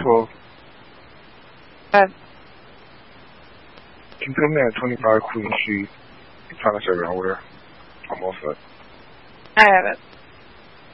12. Can you put me at 25 Queen Street, Thomas everywhere? I'm all set. I have it.